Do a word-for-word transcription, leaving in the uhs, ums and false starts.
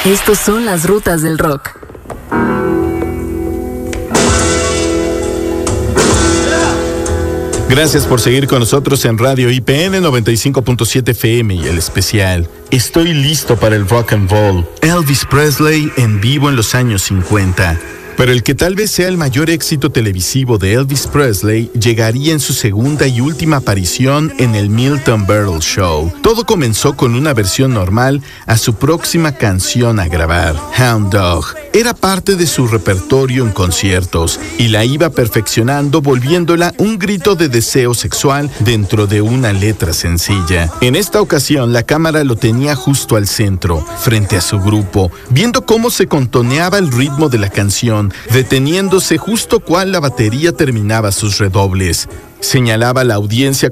Estos son las rutas del rock. Gracias por seguir con nosotros en Radio I P N noventa y cinco punto siete F M y el especial Estoy listo para el rock and roll. Elvis Presley en vivo en los años cincuenta. Pero el que tal vez sea el mayor éxito televisivo de Elvis Presley llegaría en su segunda y última aparición en el Milton Berle Show. Todo comenzó con una versión normal a su próxima canción a grabar, Hound Dog. Era parte de su repertorio en conciertos y la iba perfeccionando, volviéndola un grito de deseo sexual dentro de una letra sencilla. En esta ocasión la cámara lo tenía justo al centro, frente a su grupo, viendo cómo se contoneaba el ritmo de la canción, deteniéndose justo cual la batería terminaba sus redobles. Señalaba a la audiencia